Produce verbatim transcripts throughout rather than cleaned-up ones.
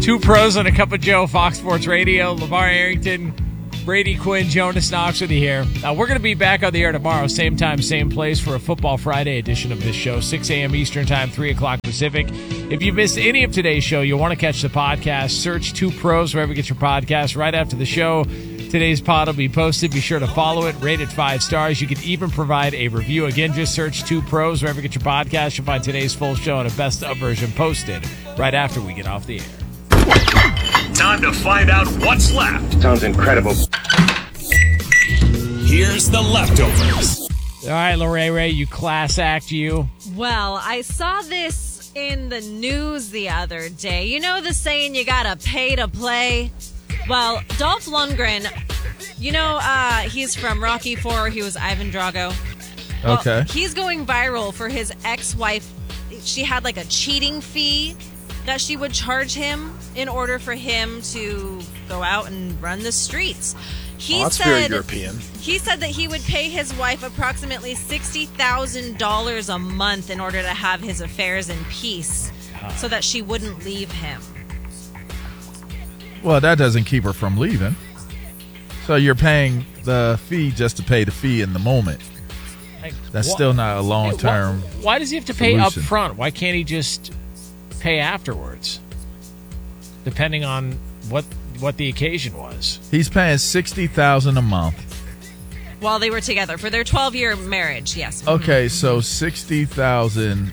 Two pros and a cup of Joe, Fox Sports Radio. LeVar Arrington, Brady Quinn, Jonas Knox with you here. Uh, we're going to be back on the air tomorrow, same time, same place, for a Football Friday edition of this show, six a.m. Eastern Time, three o'clock Pacific. If you missed any of today's show, you'll want to catch the podcast. Search Two Pros wherever you get your podcast. Right after the show, today's pod will be posted. Be sure to follow it, rate it five stars. You can even provide a review. Again, just search Two Pros wherever you get your podcast. You'll find today's full show and a best-of version posted right after we get off the air. Time to find out what's left. Sounds incredible. Here's the leftovers. All right, Lorraine Ray, you class act, you. Well, I saw this in the news the other day. You know the saying, you gotta pay to play? Well, Dolph Lundgren, you know, uh, he's from Rocky four. He was Ivan Drago. Well, Okay. He's going viral for his ex-wife. She had like a cheating fee that she would charge him in order for him to go out and run the streets. He Oh, that's said, very European. He said that he would pay his wife approximately sixty thousand dollars a month in order to have his affairs in peace so that she wouldn't leave him. Well, that doesn't keep her from leaving. So you're paying the fee just to pay the fee in the moment. Like, That's wh- still not a long-term Hey, why, why does he have to pay up solution. front? Why can't he just pay afterwards? Depending on what what the occasion was. He's paying sixty thousand dollars a month. While they were together for their twelve-year marriage, yes. Okay, so sixty thousand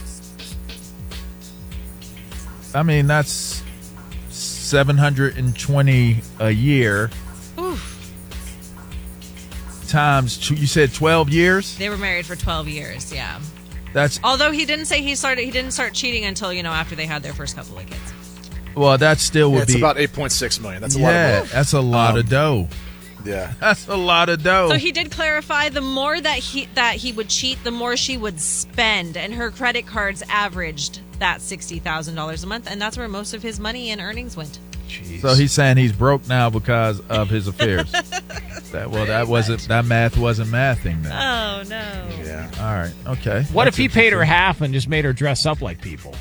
dollars. I mean, that's seven hundred twenty dollars a year. Oof. Times two, you said twelve years? They were married for twelve years, yeah. That's Although he didn't say he started, he didn't start cheating until, you know, after they had their first couple of kids. well, that still would Yeah, it's be about eight point six million dollars. That's a yeah, lot of that's a lot Um, of dough. Yeah. That's a lot of dough. So he did clarify the more that he that he would cheat, the more she would spend, and her credit cards averaged that sixty thousand dollars a month, and that's where most of his money and earnings went. Jeez. So he's saying he's broke now because of his affairs. that, well, that wasn't that math wasn't mathing then. Oh no. Yeah. All right, okay. what That's if he paid her interesting. half and just made her dress up like people?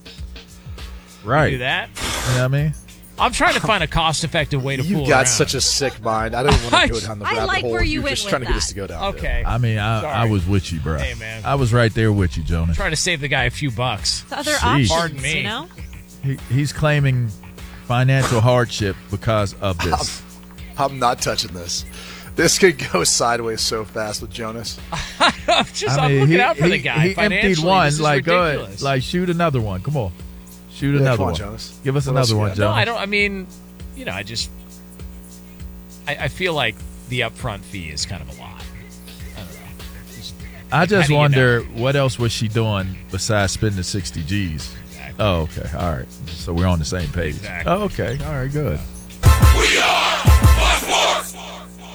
Right. Do that? You know what I mean? I'm trying to find a cost-effective way to You fool got around. such a sick mind. I don't even want to go down the I rabbit like hole. where you You're went just with trying to get us that. to go down. Okay. I mean, I, I Sorry. was with you, bro. Hey, man. I was right there with you, Jonas. Trying to save the guy a few bucks. The other Jeez. options, Pardon me. you know? He, he's claiming financial hardship because of this. I'm not touching this. This could go sideways so fast with Jonas. I'm just I I'm mean, looking he, out for he, the guy. he emptied Financially, one. this is Like, go ridiculous. ahead. Like, shoot another one. Come on. Shoot Yeah, another come on, one. Jonas. Give us What else another you one, got? Jonas. No, I don't. I mean, you know, I just, I, I feel like the upfront fee is kind of a lot. I don't know. Just, I like, just how do you wonder know? what else was she doing besides spending sixty G's. Exactly. Oh, okay. All right. So we're on the same page. Exactly. Oh, okay. All right. Good. We are Fox Sports.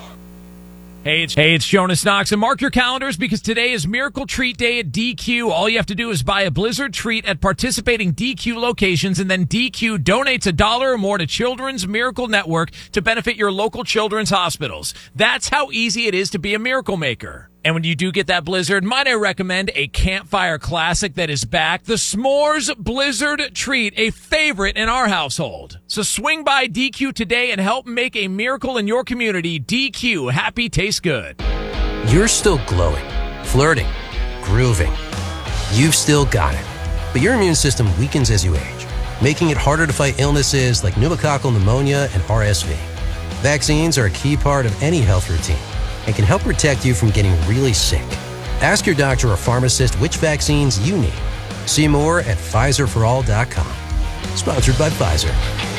Hey, it's, hey, it's Jonas Knox, and mark your calendars because today is Miracle Treat Day at D Q. All you have to do is buy a Blizzard treat at participating D Q locations, and then D Q donates a dollar or more to Children's Miracle Network to benefit your local children's hospitals. That's how easy it is to be a miracle maker. And when you do get that Blizzard, might I recommend a campfire classic that is back, the S'mores Blizzard Treat, a favorite in our household. So swing by D Q today and help make a miracle in your community. D Q, happy tastes good. You're still glowing, flirting, grooving. You've still got it. But your immune system weakens as you age, making it harder to fight illnesses like pneumococcal pneumonia and R S V. Vaccines are a key part of any health routine and can help protect you from getting really sick. Ask your doctor or pharmacist which vaccines you need. See more at Pfizer for all dot com. Sponsored by Pfizer.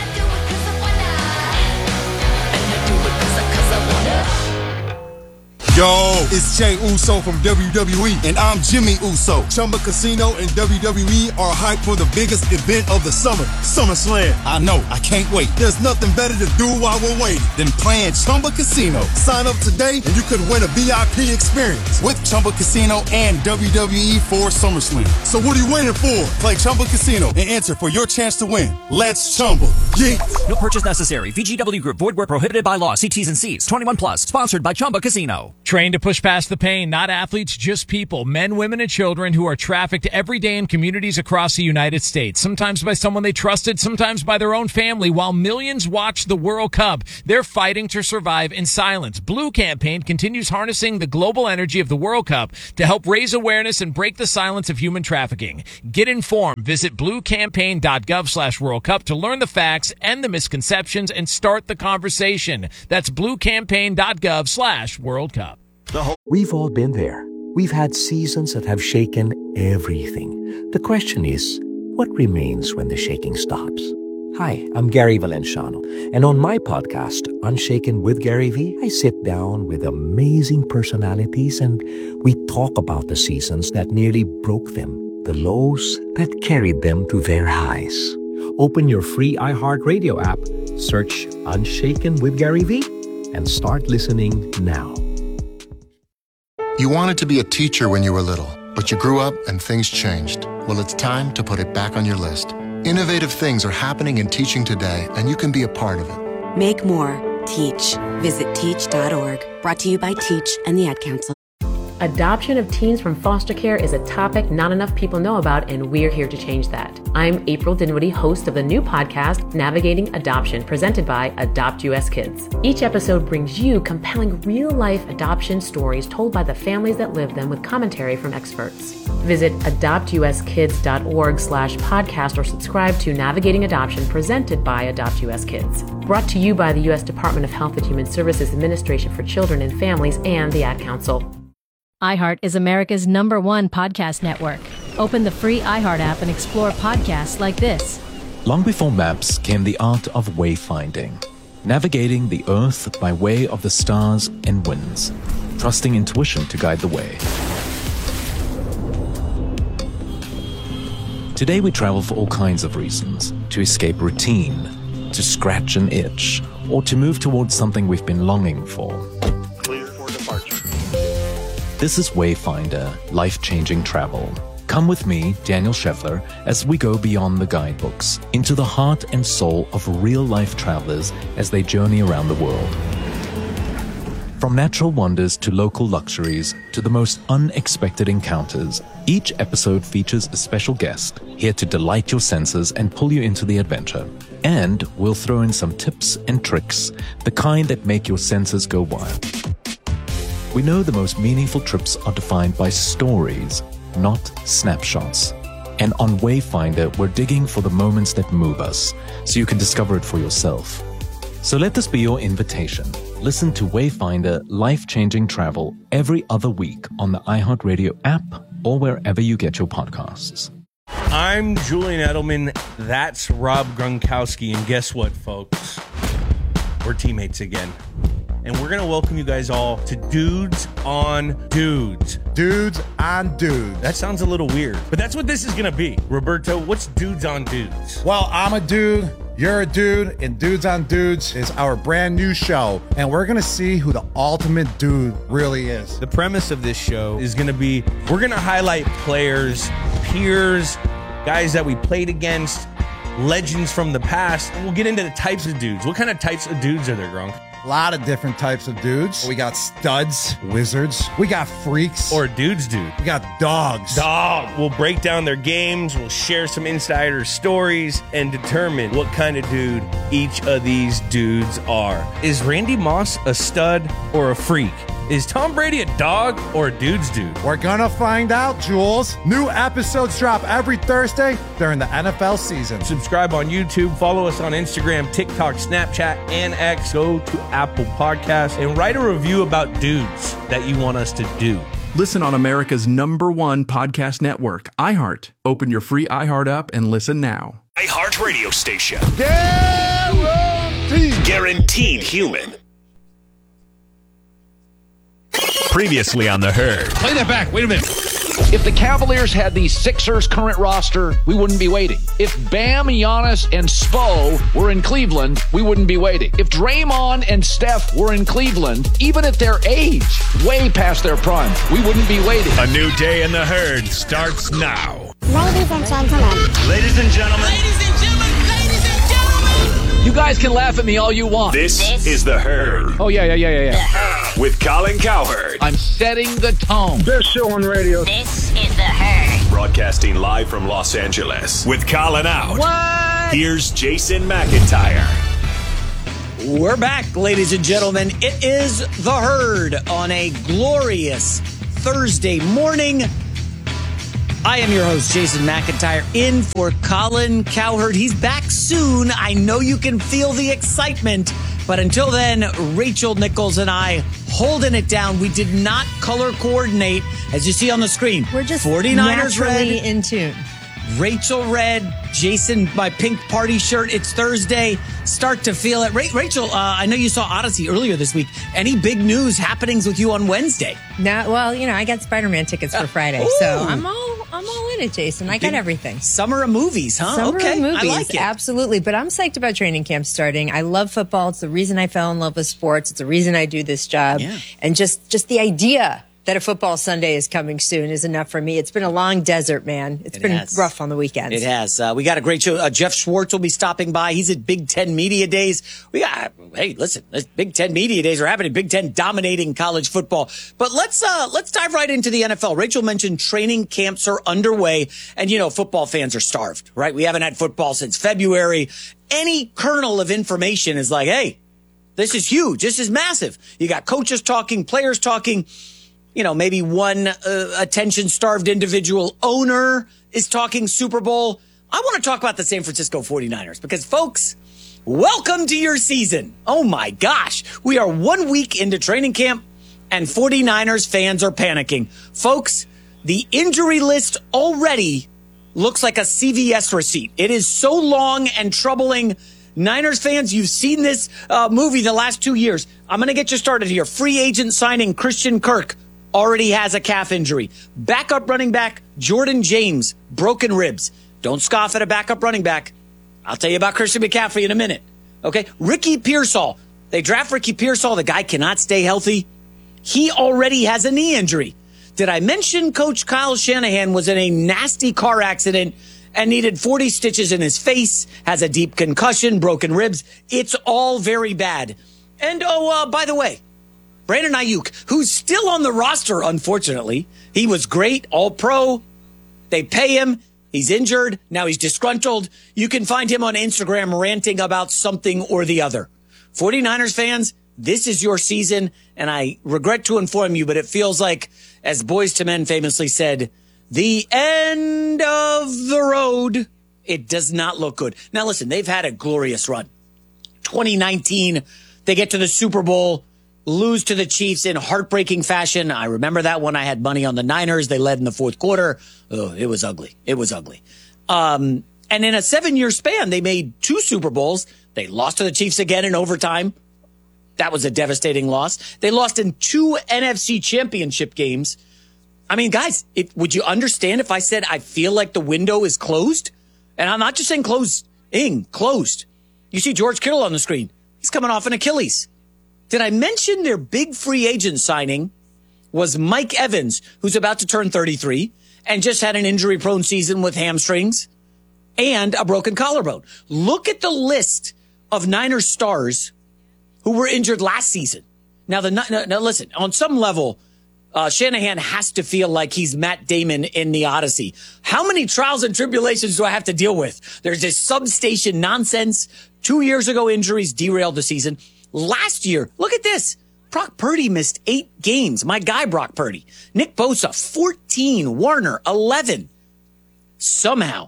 Yo, it's Jay Uso from W W E, and I'm Jimmy Uso. Chumba Casino and W W E are hyped for the biggest event of the summer, SummerSlam. I know, I can't wait. There's nothing better to do while we're waiting than playing Chumba Casino. Sign up today and you could win a V I P experience with Chumba Casino and W W E for SummerSlam. So what are you waiting for? Play Chumba Casino and enter for your chance to win. Let's Chumba. Yeet. No purchase necessary. V G W Group. Void where prohibited by law. See T's and C's. twenty-one plus. Sponsored by Chumba Casino. Trained to push past the pain, not athletes, just people. Men, women, and children who are trafficked every day in communities across the United States. Sometimes by someone they trusted, sometimes by their own family. While millions watch the World Cup, they're fighting to survive in silence. Blue Campaign continues harnessing the global energy of the World Cup to help raise awareness and break the silence of human trafficking. Get informed. Visit bluecampaign.gov slash World Cup to learn the facts and the misconceptions and start the conversation. That's bluecampaign.gov slash World Cup. We've all been there. We've had seasons that have shaken everything. The question is, what remains when the shaking stops? Hi, I'm Gary Valenciano, and on my podcast, Unshaken with Gary V, I sit down with amazing personalities and we talk about the seasons that nearly broke them, the lows that carried them to their highs. Open your free iHeartRadio app, search Unshaken with Gary V, and start listening now. You wanted to be a teacher when you were little, but you grew up and things changed. Well, it's time to put it back on your list. Innovative things are happening in teaching today, and you can be a part of it. Make more. Teach. Visit teach dot org. Brought to you by Teach and the Ad Council. Adoption of teens from foster care is a topic not enough people know about, and we're here to change that. I'm April Dinwiddie, host of the new podcast, Navigating Adoption, presented by Adopt U S Kids. Each episode brings you compelling real-life adoption stories told by the families that live them with commentary from experts. Visit adoptuskids.org slash podcast or subscribe to Navigating Adoption, presented by Adopt U S Kids. Brought to you by the U S Department of Health and Human Services Administration for Children and Families and the Ad Council. iHeart is America's number one podcast network. Open the free iHeart app and explore podcasts like this. Long before maps came the art of wayfinding, navigating the earth by way of the stars and winds, trusting intuition to guide the way. Today we travel for all kinds of reasons: to escape routine, to scratch an itch, or to move towards something we've been longing for. This is Wayfinder, life-changing travel. Come with me, Daniel Scheffler, as we go beyond the guidebooks, into the heart and soul of real-life travelers as they journey around the world. From natural wonders to local luxuries to the most unexpected encounters, each episode features a special guest here to delight your senses and pull you into the adventure. And we'll throw in some tips and tricks, the kind that make your senses go wild. We know the most meaningful trips are defined by stories, not snapshots. And on Wayfinder, we're digging for the moments that move us, so you can discover it for yourself. So let this be your invitation. Listen to Wayfinder Life-Changing Travel every other week on the iHeartRadio app or wherever you get your podcasts. I'm Julian Edelman. That's Rob Gronkowski. And guess what, folks? We're teammates again. And we're going to welcome you guys all to Dudes on Dudes. Dudes on Dudes. That sounds a little weird, but that's what this is going to be. Roberto, what's Dudes on Dudes? Well, I'm a dude, you're a dude, and Dudes on Dudes is our brand new show. And we're going to see who the ultimate dude really is. The premise of this show is going to be, we're going to highlight players, peers, guys that we played against, legends from the past. And we'll get into the types of dudes. What kind of types of dudes are there, Gronk? A lot of different types of dudes. We got studs, wizards. We got freaks. Or dudes dude. We got dogs. Dog. We'll break down their games. We'll share some insider stories and determine what kind of dude each of these dudes are. Is Randy Moss a stud or a freak? Is Tom Brady a dog or a dude's dude? We're gonna find out, Jules. New episodes drop every Thursday during the N F L season. Subscribe on YouTube, follow us on Instagram, TikTok, Snapchat, and X. Go to Apple Podcasts and write a review about dudes that you want us to do. Listen on America's number one podcast network, iHeart. Open your free iHeart app and listen now. iHeart Radio Station. Guaranteed. Guaranteed human. Previously on The Herd. Play that back. Wait a minute. If the Cavaliers had the Sixers current roster, we wouldn't be waiting. If Bam, Giannis, and Spo were in Cleveland, we wouldn't be waiting. If Draymond and Steph were in Cleveland, even at their age, way past their prime, we wouldn't be waiting. A new day in The Herd starts now. Ladies and gentlemen. Ladies and gentlemen. Ladies and gentlemen. Ladies and gentlemen. You guys can laugh at me all you want. This, this is The Herd. Oh, yeah, yeah, yeah, yeah, yeah. With Colin Cowherd. I'm setting the tone. Best show on radio. This is The Herd. Broadcasting live from Los Angeles. With Colin out. What? Here's Jason McIntyre. We're back, ladies and gentlemen. It is The Herd on a glorious Thursday morning. I am your host, Jason McIntyre, in for Colin Cowherd. He's back soon. I know you can feel the excitement. But until then, Rachel Nichols and I holding it down. We did not color coordinate, as you see on the screen. We're just forty-niners naturally red, in tune. Rachel red, Jason, my pink party shirt. It's Thursday. Start to feel it. Ra- Rachel, uh, I know you saw Odyssey earlier this week. Any big news happenings with you on Wednesday? No, well, you know, I got Spider-Man tickets for Friday, Ooh. so I'm all I'm all in it, Jason. I got Big everything. Summer of movies, huh? Summer okay, of movies, I like it. Absolutely. But I'm psyched about training camp starting. I love football. It's the reason I fell in love with sports. It's the reason I do this job. Yeah. And just just the idea that a football Sunday is coming soon is enough for me. It's been a long desert, man. It's It been has. rough on the weekends. It has. Uh, we got a great show. Uh, Jeff Schwartz will be stopping by. He's at Big Ten Media Days. We got, hey, listen, this Big Ten Media Days are happening. Big Ten dominating college football. But let's uh, let's dive right into the N F L. Rachel mentioned training camps are underway, and you know football fans are starved, right? We haven't had football since February. Any kernel of information is like, hey, this is huge. This is massive. You got coaches talking, players talking. You know, maybe one uh, attention-starved individual owner is talking Super Bowl. I want to talk about the San Francisco forty-niners because, folks, welcome to your season. Oh, my gosh. We are one week into training camp, and forty-niners fans are panicking. Folks, the injury list already looks like a C V S receipt. It is so long and troubling. Niners fans, you've seen this uh, movie the last two years. I'm going to get you started here. Free agent signing Christian Kirk. Already has a calf injury. Backup running back Jordan James, broken ribs. Don't scoff at a backup running back. I'll tell you about Christian McCaffrey in a minute. Okay, Ricky Pearsall. They draft Ricky Pearsall. The guy cannot stay healthy. He already has a knee injury. Did I mention Coach Kyle Shanahan was in a nasty car accident and needed forty stitches in his face, has a deep concussion, broken ribs? It's all very bad. And, oh, uh, by the way, Brandon Ayuk, who's still on the roster, unfortunately. He was great, all pro. They pay him. He's injured. Now he's disgruntled. You can find him on Instagram ranting about something or the other. forty-niners fans, this is your season, and I regret to inform you, but it feels like, as Boyz two Men famously said, the end of the road. It does not look good. Now, listen, they've had a glorious run. twenty nineteen, they get to the Super Bowl, lose to the Chiefs in heartbreaking fashion. I remember that one. I had money on the Niners. They led in the fourth quarter. Oh, it was ugly. It was ugly. Um, and in a seven-year span, they made two Super Bowls. They lost to the Chiefs again in overtime. That was a devastating loss. They lost in two N F C championship games. I mean, guys, it, would you understand if I said I feel like the window is closed? And I'm not just saying closing, closed. You see George Kittle on the screen. He's coming off an Achilles. Did I mention their big free agent signing was Mike Evans, who's about to turn thirty-three and just had an injury-prone season with hamstrings and a broken collarbone? Look at the list of Niners stars who were injured last season. Now, the now, now listen, on some level, uh, Shanahan has to feel like he's Matt Damon in the Odyssey. How many trials and tribulations do I have to deal with? There's this substation nonsense. Two years ago, injuries derailed the season. Last year, look at this. Brock Purdy missed eight games. My guy, Brock Purdy. Nick Bosa, fourteen. Warner, eleven. Somehow,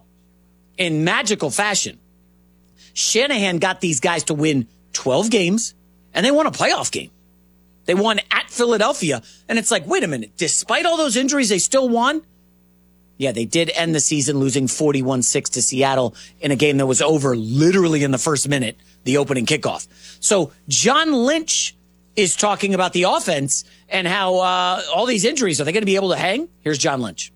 in magical fashion, Shanahan got these guys to win twelve games, and they won a playoff game. They won at Philadelphia, and it's like, wait a minute. Despite all those injuries, they still won? Yeah, they did end the season losing forty-one six to Seattle in a game that was over literally in the first minute, the opening kickoff. So John Lynch is talking about the offense and how uh, all these injuries, are they going to be able to hang? Here's John Lynch.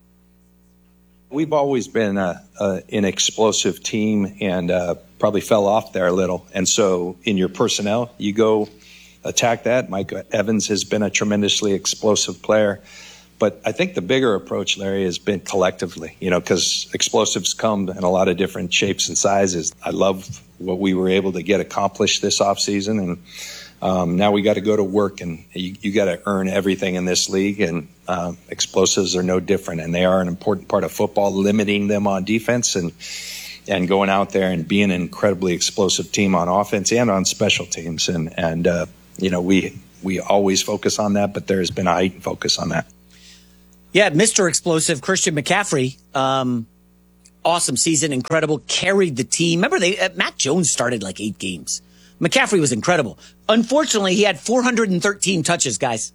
We've always been a, a, an explosive team and uh, probably fell off there a little. And so in your personnel, you go attack that. Mike Evans has been a tremendously explosive player. But I think the bigger approach, Larry, has been collectively, you know, because explosives come in a lot of different shapes and sizes. I love what we were able to get accomplished this offseason, and um, now we got to go to work, and you, you got to earn everything in this league, and uh, explosives are no different, and they are an important part of football, limiting them on defense and and going out there and being an incredibly explosive team on offense and on special teams. And, and uh, you know, we we always focus on that, but there has been a heightened focus on that. Yeah, Mister Explosive, Christian McCaffrey, um, awesome season, incredible, carried the team. Remember, they uh, Mac Jones started like eight games. McCaffrey was incredible. Unfortunately, he had four hundred thirteen touches, guys.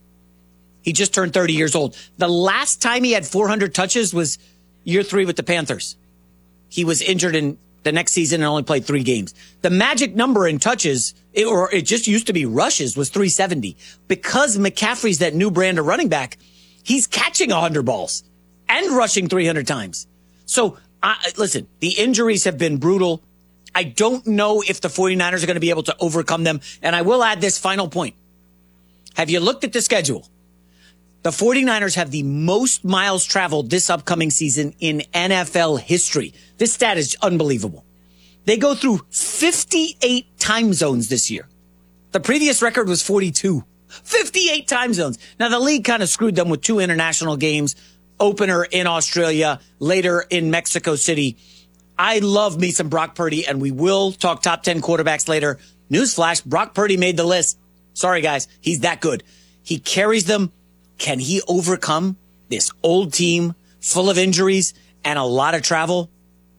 He just turned thirty years old. The last time he had four hundred touches was year three with the Panthers. He was injured in the next season and only played three games. The magic number in touches, it, or it just used to be rushes, was three seventy. Because McCaffrey's that new brand of running back, he's catching one hundred balls and rushing three hundred times. So, uh, listen, the injuries have been brutal. I don't know if the 49ers are going to be able to overcome them. And I will add this final point. Have you looked at the schedule? The 49ers have the most miles traveled this upcoming season in N F L history. This stat is unbelievable. They go through fifty-eight time zones this year. The previous record was forty-two. fifty-eight time zones. Now, the league kind of screwed them with two international games, opener in Australia, later in Mexico City. I love me some Brock Purdy, and we will talk top ten quarterbacks later. Newsflash, Brock Purdy made the list. Sorry, guys. He's that good. He carries them. Can he overcome this old team full of injuries and a lot of travel?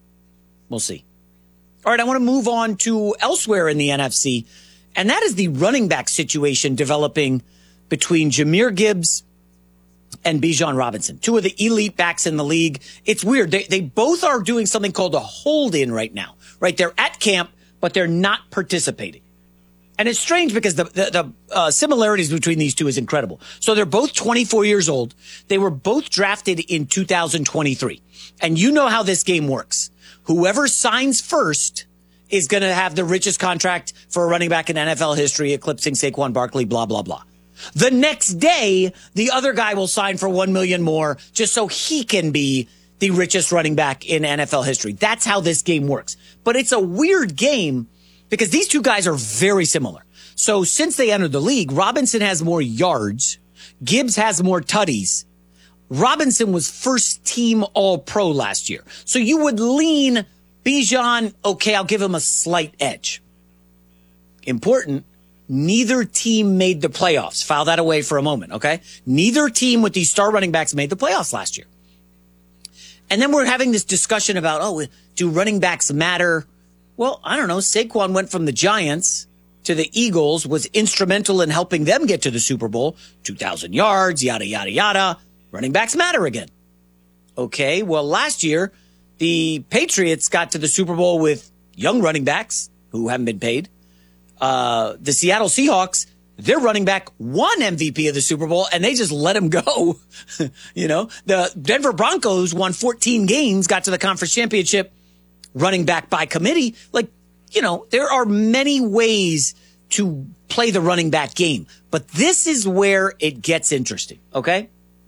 We'll see. All right, I want to move on to elsewhere in the N F C, and that is the running back situation developing between Jahmyr Gibbs and Bijan Robinson, two of the elite backs in the league. It's weird. They, they both are doing something called a hold-in right now, right? They're at camp, but they're not participating. And it's strange because the, the, the uh, similarities between these two is incredible. So they're both twenty-four years old. They were both drafted in two thousand twenty-three. And you know how this game works. Whoever signs first is going to have the richest contract for a running back in N F L history, eclipsing Saquon Barkley, blah, blah, blah. The next day, the other guy will sign for one million dollars more just so he can be the richest running back in N F L history. That's how this game works. But it's a weird game because these two guys are very similar. So since they entered the league, Robinson has more yards. Gibbs has more tutties. Robinson was first team All-Pro last year. So you would lean Bijan, okay, I'll give him a slight edge. Important, neither team made the playoffs. File that away for a moment, okay? Neither team with these star running backs made the playoffs last year. And then we're having this discussion about, oh, do running backs matter? Well, I don't know. Saquon went from the Giants to the Eagles, was instrumental in helping them get to the Super Bowl. two thousand yards, yada, yada, yada. Running backs matter again. Okay, well, last year, the Patriots got to the Super Bowl with young running backs who haven't been paid. Uh, the Seattle Seahawks, their running back won M V P of the Super Bowl, and they just let him go. You know, the Denver Broncos won fourteen games, got to the conference championship, running back by committee. Like, you know, there are many ways to play the running back game, but this is where it gets interesting, okay?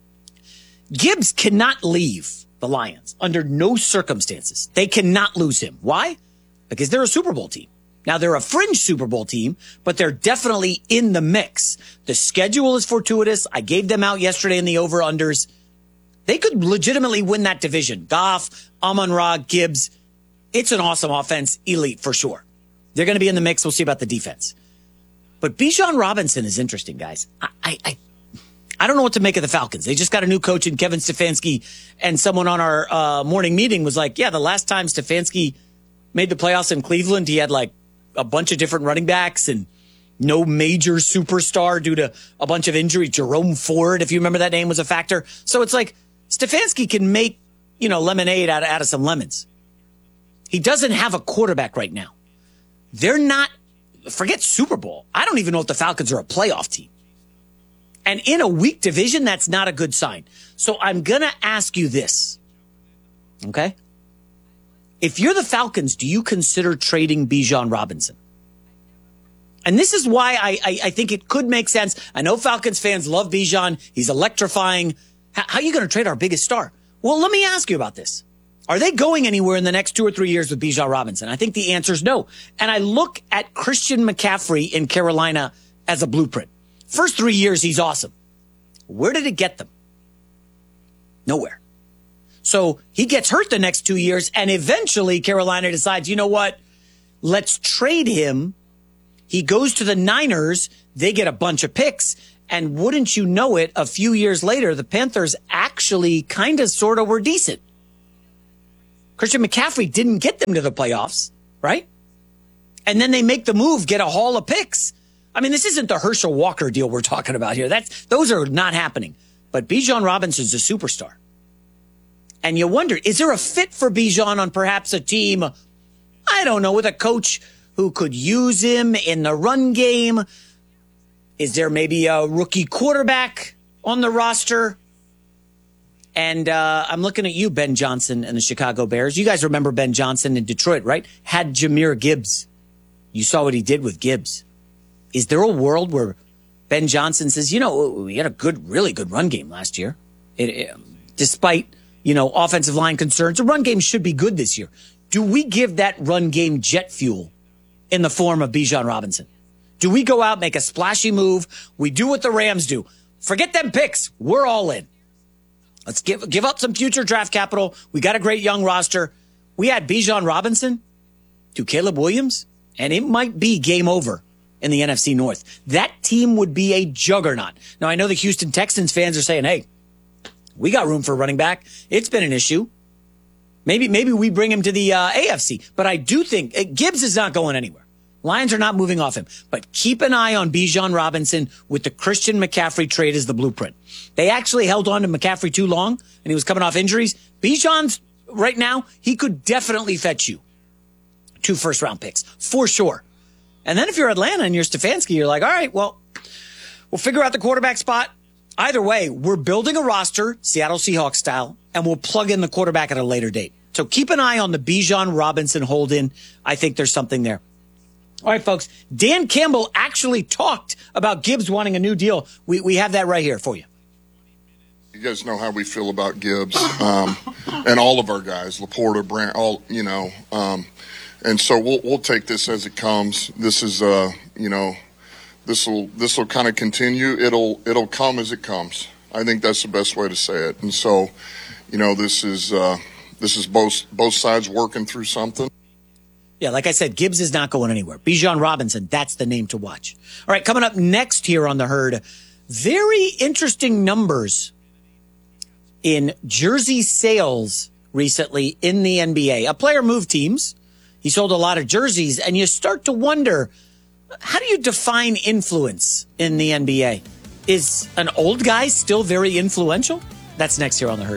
Gibbs cannot leave the Lions under no circumstances. They cannot lose him. Why? Because they're a Super Bowl team. Now, they're a fringe Super Bowl team, but they're definitely in the mix. The schedule is fortuitous. I gave them out yesterday in the over-unders. They could legitimately win that division. Goff, Amon-Ra, Gibbs. It's an awesome offense, elite for sure. They're going to be in the mix. We'll see about the defense. But Bijan Robinson is interesting, guys. I, I, I, I don't know what to make of the Falcons. They just got a new coach in Kevin Stefanski, and someone on our uh, morning meeting was like, yeah, the last time Stefanski made the playoffs in Cleveland, he had like a bunch of different running backs and no major superstar due to a bunch of injury. Jerome Ford, if you remember that name, was a factor. So it's like Stefanski can make, you know, lemonade out of, out of some lemons. He doesn't have a quarterback right now. They're not, forget Super Bowl. I don't even know if the Falcons are a playoff team. And in a weak division, that's not a good sign. So I'm going to ask you this. Okay? If you're the Falcons, do you consider trading Bijan Robinson? And this is why I, I, I think it could make sense. I know Falcons fans love Bijan. He's electrifying. How, how are you going to trade our biggest star? Well, let me ask you about this. Are they going anywhere in the next two or three years with Bijan Robinson? I think the answer is no. And I look at Christian McCaffrey in Carolina as a blueprint. First three years, he's awesome. Where did it get them? Nowhere. So he gets hurt the next two years, and eventually Carolina decides, you know what? Let's trade him. He goes to the Niners. They get a bunch of picks. And wouldn't you know it, a few years later, the Panthers actually kind of sort of were decent. Christian McCaffrey didn't get them to the playoffs, right? And then they make the move, get a haul of picks. I mean, this isn't the Herschel Walker deal we're talking about here. That's those are not happening. But Bijan Robinson's a superstar. And you wonder, is there a fit for Bijan on perhaps a team, I don't know, with a coach who could use him in the run game? Is there maybe a rookie quarterback on the roster? And uh, I'm looking at you, Ben Johnson and the Chicago Bears. You guys remember Ben Johnson in Detroit, right? Had Jahmyr Gibbs. You saw what he did with Gibbs. Is there a world where Ben Johnson says, you know, we had a good, really good run game last year. It, it, despite, you know, offensive line concerns, the run game should be good this year. Do we give that run game jet fuel in the form of Bijan Robinson? Do we go out, make a splashy move? We do what the Rams do. Forget them picks. We're all in. Let's give give up some future draft capital. We got a great young roster. We had Bijan Robinson to Caleb Williams, and it might be game over in the N F C North. That team would be a juggernaut. Now, I know the Houston Texans fans are saying, hey, we got room for a running back. It's been an issue. Maybe maybe we bring him to the uh, A F C. But I do think uh, Gibbs is not going anywhere. Lions are not moving off him. But keep an eye on Bijan Robinson with the Christian McCaffrey trade as the blueprint. They actually held on to McCaffrey too long, and he was coming off injuries. Bijan's right now, he could definitely fetch you two first-round picks, for sure. And then if you're Atlanta and you're Stefanski, you're like, all right, well, we'll figure out the quarterback spot. Either way, we're building a roster, Seattle Seahawks style, and we'll plug in the quarterback at a later date. So keep an eye on the Bijan Robinson hold-in. I think there's something there. All right, folks, Dan Campbell actually talked about Gibbs wanting a new deal. We we have that right here for you. You guys know how we feel about Gibbs um, and all of our guys, Laporta, Brandt, all, you know. Um, and so we'll we'll take this as it comes. This is, uh, you know, this will this will kind of continue. It'll it'll come as it comes. I think that's the best way to say it. And so, you know, this is uh, this is both both sides working through something. Yeah, like I said, Gibbs is not going anywhere. Bijan Robinson, that's the name to watch. All right, coming up next here on The Herd, very interesting numbers in jersey sales recently in the N B A. A player moved teams. He sold a lot of jerseys, and you start to wonder, how do you define influence in the N B A? Is an old guy still very influential? That's next here on The Herd.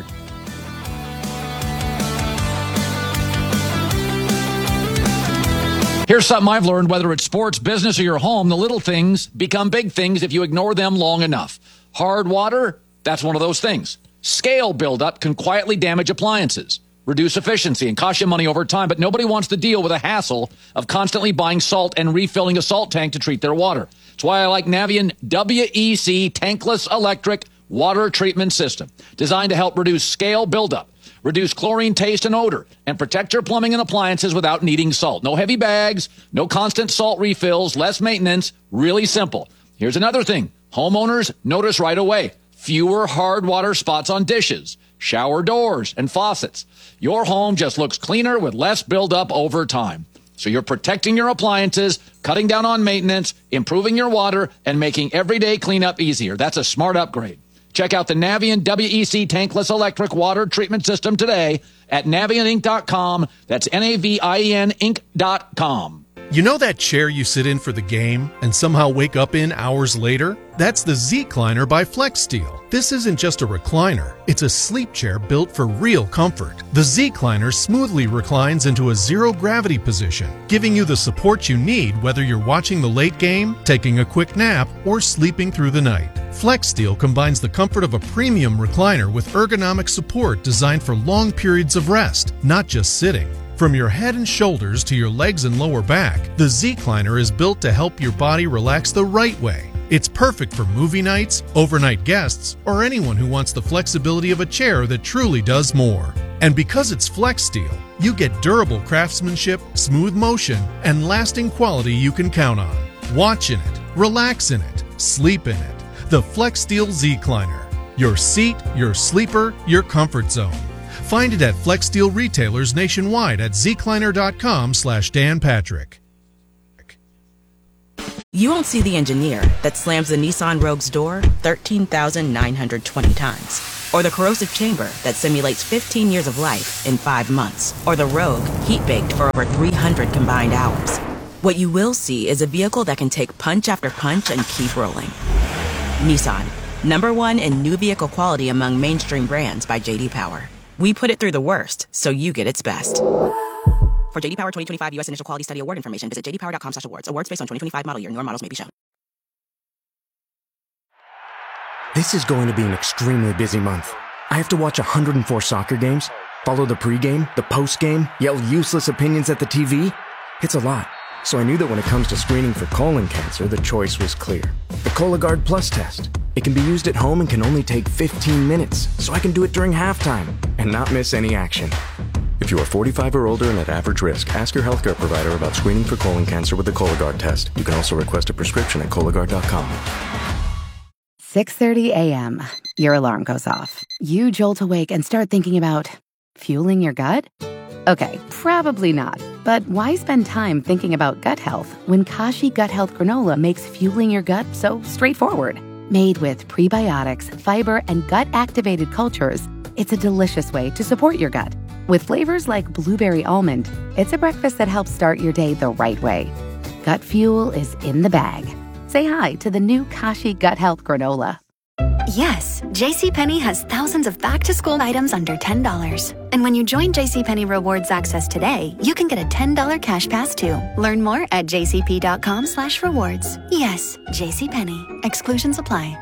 Here's something I've learned, whether it's sports, business, or your home, the little things become big things if you ignore them long enough. Hard water, that's one of those things. Scale buildup can quietly damage appliances, reduce efficiency, and cost you money over time, but nobody wants to deal with the hassle of constantly buying salt and refilling a salt tank to treat their water. That's why I like Navien W E C Tankless Electric Water Treatment System, designed to help reduce scale buildup, reduce chlorine taste and odor, and protect your plumbing and appliances without needing salt. No heavy bags, no constant salt refills, less maintenance, really simple. Here's another thing. Homeowners notice right away. Fewer hard water spots on dishes, shower doors, and faucets. Your home just looks cleaner with less buildup over time. So you're protecting your appliances, cutting down on maintenance, improving your water, and making everyday cleanup easier. That's a smart upgrade. Check out the Navien W E C Tankless Electric Water Treatment System today at navien inc dot com. That's N A V I E N Inc dot com. You know that chair you sit in for the game and somehow wake up in hours later? That's the Z-Cliner by FlexSteel. This isn't just a recliner. It's a sleep chair built for real comfort. The Z-Cliner smoothly reclines into a zero-gravity position, giving you the support you need whether you're watching the late game, taking a quick nap, or sleeping through the night. FlexSteel combines the comfort of a premium recliner with ergonomic support designed for long periods of rest, not just sitting. From your head and shoulders to your legs and lower back, the Z-Cliner is built to help your body relax the right way. It's perfect for movie nights, overnight guests, or anyone who wants the flexibility of a chair that truly does more. And because it's Flex Steel, you get durable craftsmanship, smooth motion, and lasting quality you can count on. Watch in it, relax in it, sleep in it. The Flex Steel Z-Cliner. Your seat, your sleeper, your comfort zone. Find it at Flex Steel retailers nationwide at zcliner.com slash Dan Patrick. You won't see the engineer that slams the Nissan Rogue's door thirteen thousand nine hundred twenty times. Or the corrosive chamber that simulates fifteen years of life in five months. Or the Rogue heat-baked for over three hundred combined hours. What you will see is a vehicle that can take punch after punch and keep rolling. Nissan, number one in new vehicle quality among mainstream brands by J D Power. We put it through the worst, so you get its best. For J D Power twenty twenty-five U S Initial Quality Study Award information, visit j d power dot com slash awards. Awards based on twenty twenty-five model year. Newer models may be shown. This is going to be an extremely busy month. I have to watch one hundred four soccer games, follow the pregame, the postgame, yell useless opinions at the T V. It's a lot. So I knew that when it comes to screening for colon cancer, the choice was clear. The Cologuard Plus test. It can be used at home and can only take fifteen minutes, so I can do it during halftime and not miss any action. If you are forty-five or older and at average risk, ask your healthcare provider about screening for colon cancer with the Cologuard test. You can also request a prescription at Cologuard dot com. six thirty a.m. Your alarm goes off. You jolt awake and start thinking about fueling your gut? Okay, probably not. But why spend time thinking about gut health when Kashi Gut Health Granola makes fueling your gut so straightforward? Made with prebiotics, fiber, and gut-activated cultures, it's a delicious way to support your gut. With flavors like blueberry almond, it's a breakfast that helps start your day the right way. Gut fuel is in the bag. Say hi to the new Kashi Gut Health Granola. Yes, JCPenney has thousands of back-to-school items under ten dollars. And when you join JCPenney Rewards Access today, you can get a ten dollars cash pass too. Learn more at jcp.com slash rewards. Yes, JCPenney. Exclusions apply.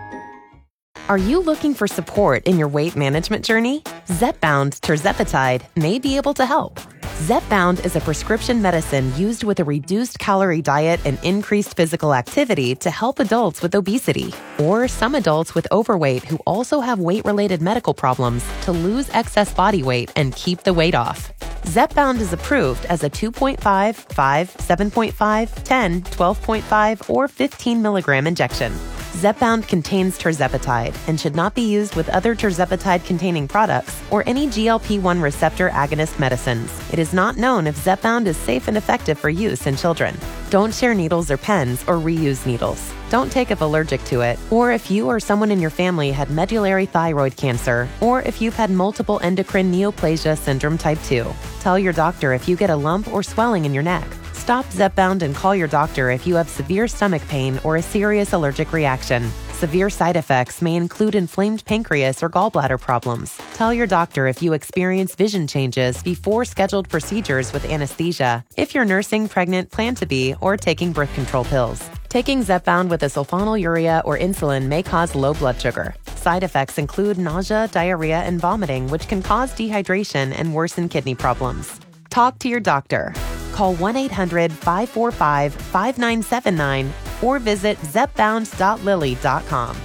Are you looking for support in your weight management journey? Zepbound Tirzepatide may be able to help. Zepbound is a prescription medicine used with a reduced calorie diet and increased physical activity to help adults with obesity or some adults with overweight who also have weight-related medical problems to lose excess body weight and keep the weight off. Zepbound is approved as a two point five, five, seven point five, ten, twelve point five, or fifteen milligram injection. Zepbound contains tirzepatide and should not be used with other tirzepatide-containing products or any G L P one receptor agonist medicines. It is not known if Zepbound is safe and effective for use in children. Don't share needles or pens or reuse needles. Don't take if allergic to it, or if you or someone in your family had medullary thyroid cancer, or if you've had multiple endocrine neoplasia syndrome type two. Tell your doctor if you get a lump or swelling in your neck. Stop Zepbound and call your doctor if you have severe stomach pain or a serious allergic reaction. Severe side effects may include inflamed pancreas or gallbladder problems. Tell your doctor if you experience vision changes before scheduled procedures with anesthesia, if you're nursing, pregnant, plan to be, or taking birth control pills. Taking Zepbound with a sulfonylurea or insulin may cause low blood sugar. Side effects include nausea, diarrhea, and vomiting, which can cause dehydration and worsen kidney problems. Talk to your doctor. Call one eight hundred, five four five, five nine seven nine or visit zepbound dot lilly dot com.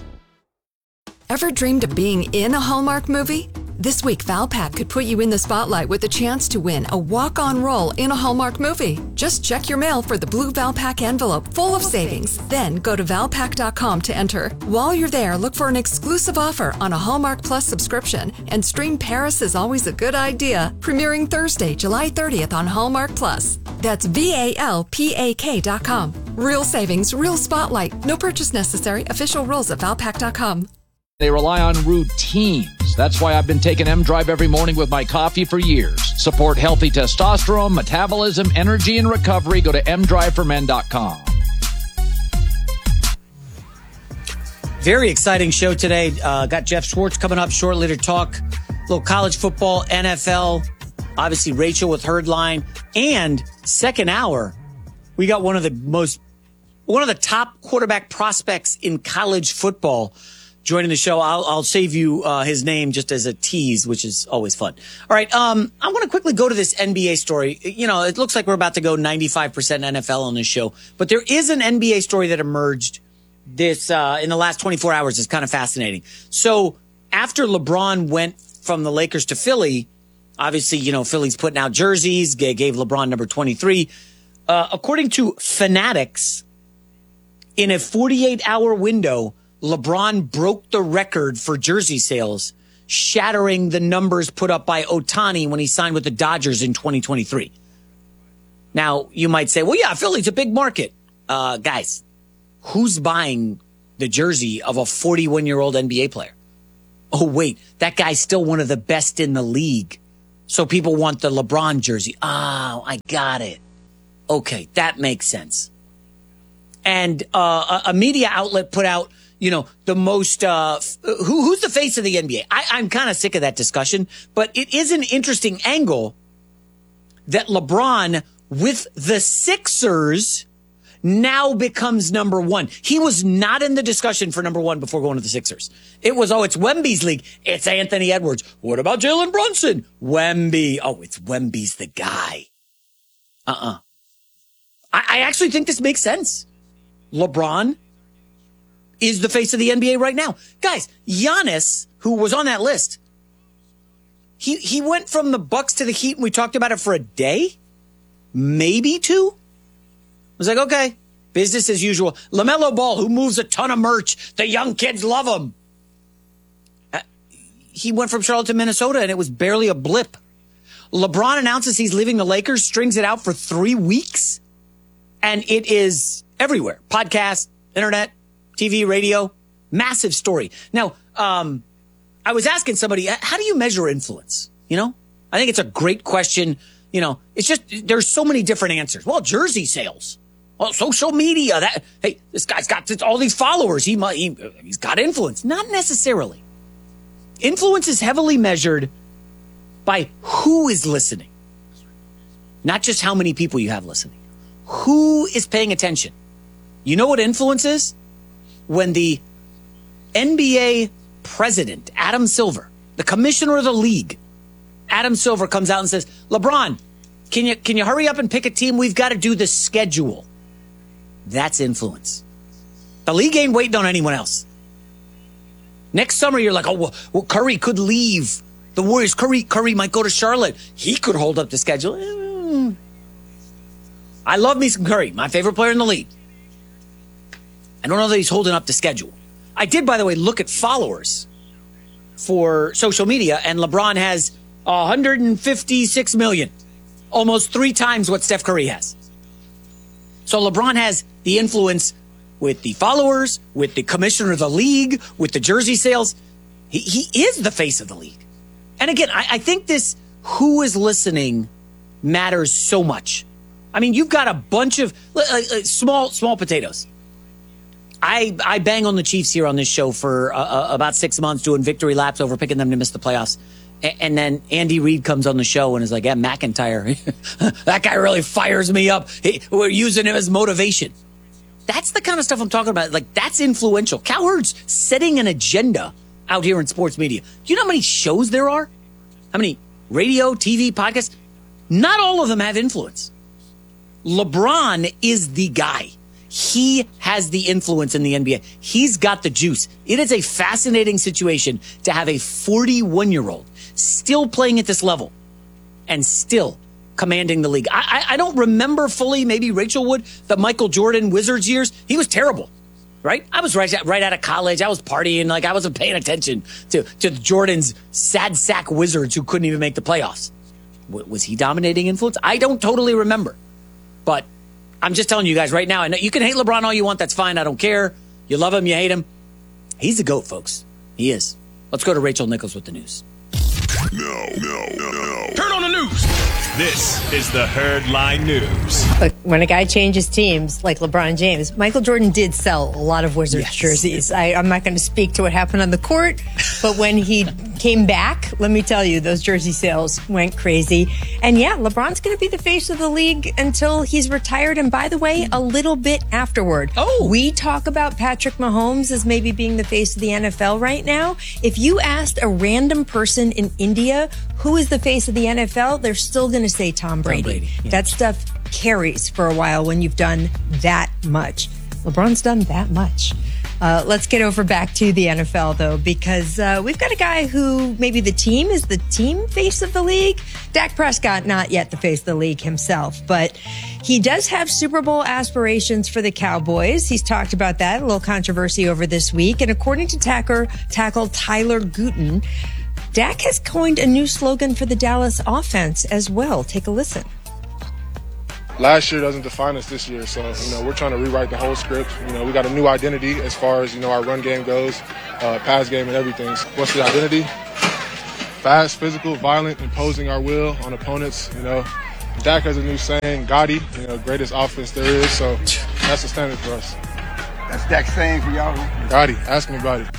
Ever dreamed of being in a Hallmark movie? This week, Valpak could put you in the spotlight with a chance to win a walk-on role in a Hallmark movie. Just check your mail for the blue Valpak envelope full of savings. Then go to valpak dot com to enter. While you're there, look for an exclusive offer on a Hallmark Plus subscription and stream Paris is Always a Good Idea, premiering Thursday, July thirtieth on Hallmark Plus. That's V A L P A K dot com. Real savings, real spotlight. No purchase necessary. Official rules at valpak dot com. They rely on routines. That's why I've been taking M-Drive every morning with my coffee for years. Support healthy testosterone, metabolism, energy, and recovery. Go to m drive for men dot com. Very exciting show today. Uh, got Jeff Schwartz coming up shortly to talk a little college football, N F L. Obviously, Rachel with Herdline. And second hour, we got one of the most, one of the top quarterback prospects in college football joining the show. I'll, I'll save you uh, his name just as a tease, which is always fun. All right. Um, I want to quickly go to this N B A story. You know, it looks like we're about to go ninety-five percent N F L on this show, but there is an N B A story that emerged this uh, in the last twenty-four hours is kind of fascinating. So after LeBron went from the Lakers to Philly, obviously, you know, Philly's putting out jerseys, gave LeBron number twenty-three. Uh, according to Fanatics, in a forty-eight hour window, LeBron broke the record for jersey sales, shattering the numbers put up by Ohtani when he signed with the Dodgers in twenty twenty-three. Now, you might say, well, yeah, Philly's a big market. Uh, guys, who's buying the jersey of a forty-one-year-old N B A player? Oh, wait, that guy's still one of the best in the league. So people want the LeBron jersey. Oh, I got it. Okay, that makes sense. And uh, a, a media outlet put out, you know, the most, uh, who, who's the face of the N B A? I, I'm kind of sick of that discussion, but it is an interesting angle that LeBron with the Sixers now becomes number one. He was not in the discussion for number one before going to the Sixers. It was, oh, it's Wemby's league. It's Anthony Edwards. What about Jalen Brunson? Wemby. Oh, it's Wemby's the guy. Uh-uh. I, I actually think this makes sense. LeBron is the face of the N B A right now. Guys, Giannis, who was on that list, he, he went from the Bucks to the Heat, and we talked about it for a day, maybe two. I was like, okay, business as usual. LaMelo Ball, who moves a ton of merch. The young kids love him. Uh, he went from Charlotte to Minnesota, and it was barely a blip. LeBron announces he's leaving the Lakers, strings it out for three weeks, and it is everywhere. Podcast, internet, T V, radio, massive story. Now, um, I was asking somebody, how do you measure influence? You know, I think it's a great question. You know, it's just, there's so many different answers. Well, jersey sales. Well, social media. That hey, this guy's got all these followers. He, he he's got influence. Not necessarily. Influence is heavily measured by who is listening, not just how many people you have listening. Who is paying attention? You know what influence is? When the N B A president, Adam Silver, the commissioner of the league, Adam Silver comes out and says, LeBron, can you can you hurry up and pick a team? We've got to do the schedule. That's influence. The league ain't waiting on anyone else. Next summer, you're like, oh, well, well Curry could leave the Warriors. Curry, Curry might go to Charlotte. He could hold up the schedule. Mm. I love me some Curry, my favorite player in the league. I don't know that he's holding up the schedule. I did, by the way, look at followers for social media, and LeBron has one hundred fifty-six million, almost three times what Steph Curry has. So LeBron has the influence with the followers, with the commissioner of the league, with the jersey sales. He, he is the face of the league. And again, I, I think this who is listening matters so much. I mean, you've got a bunch of uh, uh, small, small potatoes. I, I bang on the Chiefs here on this show for uh, uh, about six months doing victory laps over picking them to miss the playoffs. And then Andy Reid comes on the show and is like, yeah, McIntyre, that guy really fires me up. Hey, we're using him as motivation. That's the kind of stuff I'm talking about. Like, that's influential. Cowherd's setting an agenda out here in sports media. Do you know how many shows there are? How many radio, T V, podcasts? Not all of them have influence. LeBron is the guy. He has the influence in the N B A. He's got the juice. It is a fascinating situation to have a forty-one-year-old still playing at this level and still commanding the league. I, I, I don't remember fully, maybe Rachel would, the Michael Jordan Wizards years. He was terrible, right? I was right, right out of college. I was partying. Like, I wasn't paying attention to, to Jordan's sad sack Wizards who couldn't even make the playoffs. W- was he dominating influence? I don't totally remember. But I'm just telling you guys right now, I know you can hate LeBron all you want. That's fine. I don't care. You love him. You hate him. He's the GOAT, folks. He is. Let's go to Rachel Nichols with the news. No, no, no, no. Turn on the news. This is the Herdline News. Look, when a guy changes teams like LeBron James, Michael Jordan did sell a lot of Wizards yes. jerseys. I, I'm not going to speak to what happened on the court, but when he came back, let me tell you, those jersey sales went crazy. And yeah, LeBron's going to be the face of the league until he's retired. And by the way, a little bit afterward. Oh, we talk about Patrick Mahomes as maybe being the face of the N F L right now. If you asked a random person in India who is the face of the N F L, they're still going to say Tom Brady. Tom Brady yeah. That stuff carries for a while when you've done that much. LeBron's done that much. Uh, let's get over back to the N F L, though, because uh, we've got a guy who maybe the team is the team face of the league. Dak Prescott, not yet the face of the league himself, but he does have Super Bowl aspirations for the Cowboys. He's talked about that, a little controversy over this week. And according to tackle, tackle Tyler Gooten, Dak has coined a new slogan for the Dallas offense as well. Take a listen. Last year doesn't define us this year, so you know we're trying to rewrite the whole script. You know we got a new identity as far as you know our run game goes, uh, pass game and everything. What's the identity? Fast, physical, violent, imposing our will on opponents. You know, Dak has a new saying, "Gotti," you know, greatest offense there is. So that's the standard for us. That's Dak's saying for y'all. Gotti, ask me about it.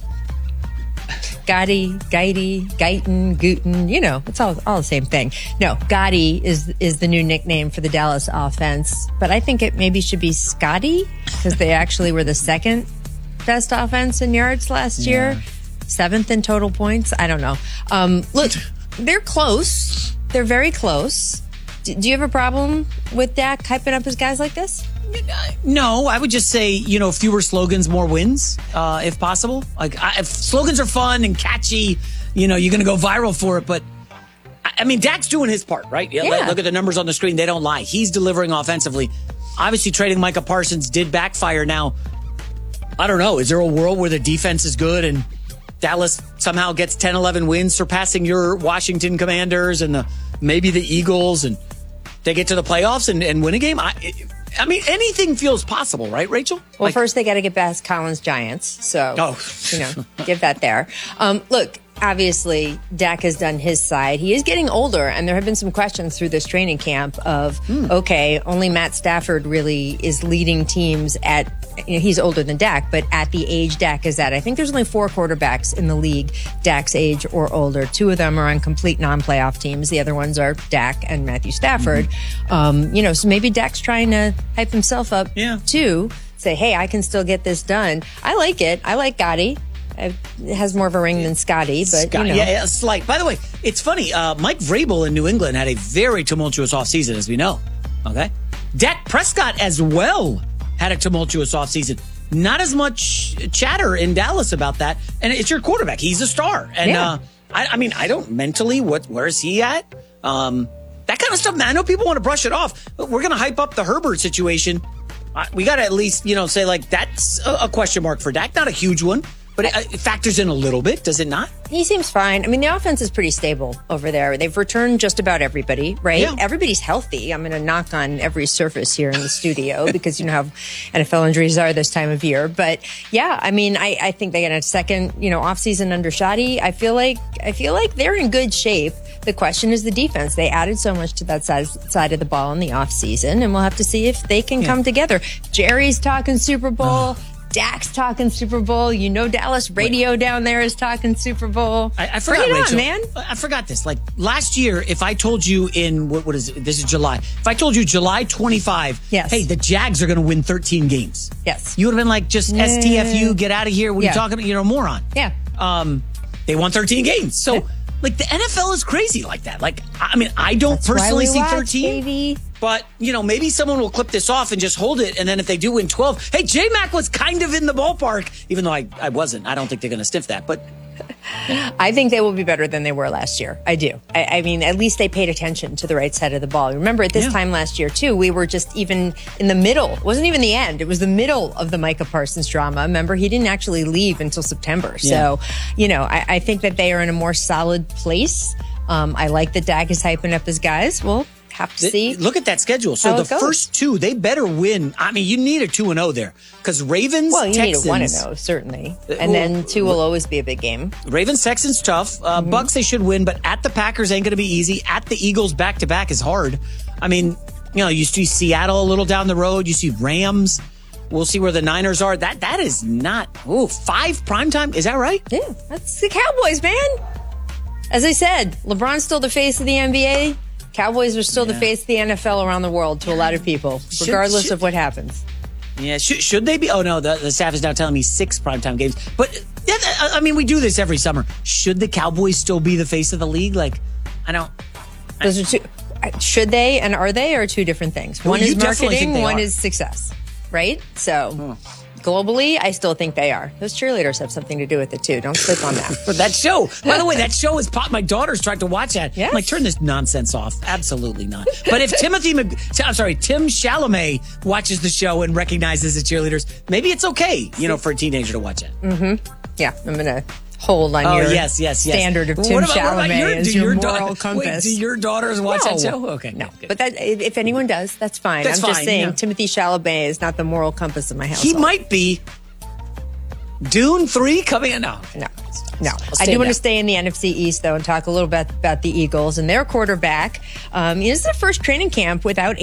Gotti, Geity, Guyton, Gooten, you know, it's all all the same thing. No, Gotti is is the new nickname for the Dallas offense, but I think it maybe should be Scotty because they actually were the second best offense in yards last Yeah. year, seventh in total points. I don't know. Um, look, they're close. They're very close. D- do you have a problem with Dak hyping up his guys like this? No, I would just say, you know, fewer slogans, more wins, uh, if possible. Like, I, if slogans are fun and catchy, you know, you're going to go viral for it. But, I, I mean, Dak's doing his part, right? Yeah, Yeah. Look at the numbers on the screen. They don't lie. He's delivering offensively. Obviously, trading Micah Parsons did backfire. Now, I don't know. Is there a world where the defense is good and Dallas somehow gets ten, eleven wins, surpassing your Washington Commanders and the maybe the Eagles, and they get to the playoffs and, and win a game? I, I mean, anything feels possible, right, Rachel? Well, Like- first they got to get past Collins Giants. So, Oh. you know, give that there. Um, look, obviously, Dak has done his side. He is getting older, and there have been some questions through this training camp of, okay, only Matt Stafford really is leading teams at, you know, he's older than Dak, but at the age Dak is at. I think there's only four quarterbacks in the league Dak's age or older. Two of them are on complete non-playoff teams. The other ones are Dak and Matthew Stafford. Um, you know, so maybe Dak's trying to hype himself up, too. Say, hey, I can still get this done. I like it. I like Gotti. It has more of a ring than Scotty, but Scott, you know. yeah, yeah, slight. By the way, it's funny. Uh, Mike Vrabel in New England had a very tumultuous offseason, as we know. Okay, Dak Prescott as well had a tumultuous offseason. Not as much chatter in Dallas about that, and it's your quarterback. He's a star, and Yeah. uh, I, I mean, I don't mentally. What? Where is he at? Um, that kind of stuff, man. I know people want to brush it off, but we're going to hype up the Herbert situation. Uh, we got to at least, you know, say like that's a, a question mark for Dak. Not a huge one. But it, it factors in a little bit, does it not? He seems fine. I mean, the offense is pretty stable over there. They've returned just about everybody, right? Yeah. Everybody's healthy. I'm going to knock on every surface here in the studio because you know how N F L injuries are this time of year. But yeah, I mean, I, I think they got a second, you know, offseason under Shoddy. I feel like I feel like they're in good shape. The question is the defense. They added so much to that side, side of the ball in the offseason, and we'll have to see if they can Yeah. come together. Jerry's talking Super Bowl. Dak's talking Super Bowl. You know, Dallas radio down there is talking Super Bowl. I, I forgot, Bring it on, Rachel. man. I forgot this. Like last year, if I told you in what, what is it? This is July. If I told you July twenty-fifth, Yes. hey, the Jags are going to win thirteen games. Yes. You would have been like, just S T F U, get out of here. What are Yeah. you talking about? You're a moron. Yeah. Um, they won thirteen games. So, like, the N F L is crazy like that. Like, I mean, I don't That's why personally we see watch, thirteen. baby. But, you know, maybe someone will clip this off and just hold it. And then if they do win twelve, hey, J-Mac was kind of in the ballpark, even though I, I wasn't. I don't think they're going to sniff that. But I think they will be better than they were last year. I do. I, I mean, at least they paid attention to the right side of the ball. Remember, at this Yeah. time last year, too, we were just even in the middle. It wasn't even the end. It was the middle of the Micah Parsons drama. Remember, he didn't actually leave until September. So, you know, I, I think that they are in a more solid place. Um, I like that Dak is hyping up his guys. We'll have to Th- see. Look at that schedule. So how the it goes. first two, they better win. I mean, you need a two and oh there because Ravens, Well, you Texans, need a one and oh, certainly. Uh, And well, then two will always be a big game. Ravens, Texans, tough. Uh, Mm-hmm. Bucks, they should win, but at the Packers ain't going to be easy. At the Eagles, back to back is hard. I mean, you know, you see Seattle a little down the road. You see Rams. We'll see where the Niners are. That that is not. Oh, five primetime. Is that right? Yeah, that's the Cowboys, man. As I said, LeBron's still the face of the N B A. Cowboys are still the face of the N F L around the world to a lot of people, Should- regardless should- of what happens. Yeah, should, should they be? Oh, no, the, the staff is now telling me six primetime games. But, yeah, I I mean, we do this every summer. Should the Cowboys still be the face of the league? Like, I don't. Those are two. Should they and are they are two different things. Well, One you is definitely think marketing, they one are. is success, right? So, globally, I still think they are. Those cheerleaders have something to do with it too. Don't sleep on that. But that show, by the way, that show is pop. My daughter's tried to watch that. Yes. I'm like, turn this nonsense off. Absolutely not. But if Timothy, Mc, I'm sorry, Tim Chalamet watches the show and recognizes the cheerleaders, maybe it's okay, you know, for a teenager to watch it. Mm-hmm. Yeah, I'm gonna hold on oh, your yes, yes, yes. standard of What Tim about- what about Chalamet your- as do your your da- moral wait, compass. do your daughters watch no. that show? Okay, no. good, good. But that, if anyone does, that's fine. That's I'm just fine, saying, yeah. Timothy Chalamet is not the moral compass of my household. He might be. Dune three coming in now. No. No, I'll I stay do want down. to stay in the N F C East, though, and talk a little bit about the Eagles and their quarterback. Um, this is their first training camp without